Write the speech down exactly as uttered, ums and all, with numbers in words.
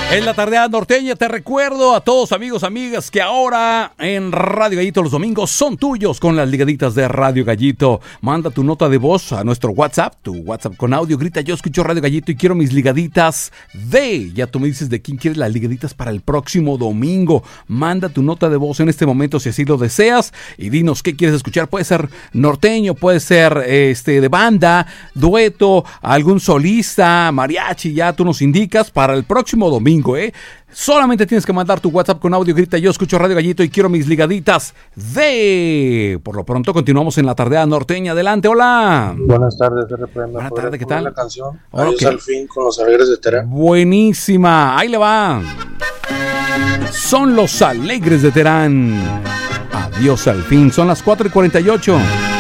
En la tardeada norteña te recuerdo a todos amigos, amigas, que ahora en Radio Gallito los domingos son tuyos con las ligaditas de Radio Gallito. Manda tu nota de voz a nuestro WhatsApp, tu WhatsApp con audio, grita yo escucho Radio Gallito y quiero mis ligaditas de... Ya tú me dices de quién quieres las ligaditas para el próximo domingo. Manda tu nota de voz en este momento si así lo deseas y dinos qué quieres escuchar. Puede ser norteño, puede ser este de banda, dueto, algún solista, mariachi, ya tú nos indicas para el próximo domingo. ¿Eh? Solamente tienes que mandar tu WhatsApp con audio, grita yo escucho Radio Gallito y quiero mis ligaditas de... Por lo pronto continuamos en la tardeada norteña. Adelante, hola. Buenas tardes, R P M. Buenas tardes, ¿qué tal? La canción Adiós okay. Al fin con los Alegres de Terán. Buenísima, ahí le va. Son los Alegres de Terán. Adiós al fin, son las cuatro y cuarenta y ocho.